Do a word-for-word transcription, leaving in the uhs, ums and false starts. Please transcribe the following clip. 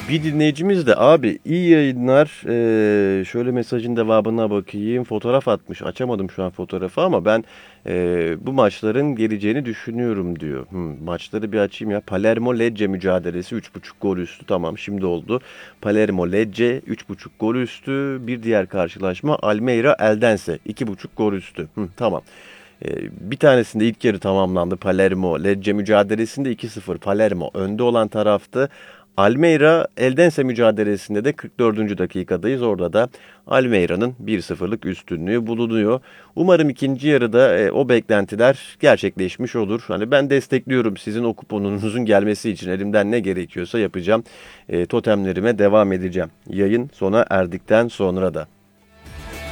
Bir dinleyicimiz de abi iyi yayınlar. Ee, şöyle mesajın devamına bakayım. Fotoğraf atmış. Açamadım şu an fotoğrafı ama ben e, bu maçların geleceğini düşünüyorum diyor. Hmm, maçları bir açayım ya. Palermo Lecce mücadelesi üç buçuk gol üstü. Tamam, şimdi oldu. Palermo Lecce üç buçuk gol üstü. Bir diğer karşılaşma Almeida Eldense iki buçuk gol üstü. Hmm, tamam. Ee, Bir tanesinde ilk yarı tamamlandı. Palermo Lecce mücadelesinde iki sıfır Palermo önde olan taraftı. Almeida Eldense mücadelesinde de kırk dördüncü dakikadayız. Orada da Almeida'nın bir sıfırlık üstünlüğü bulunuyor. Umarım ikinci yarıda e, o beklentiler gerçekleşmiş olur. Hani ben destekliyorum, sizin o kuponunuzun gelmesi için elimden ne gerekiyorsa yapacağım. E, totemlerime devam edeceğim. Yayın sona erdikten sonra da.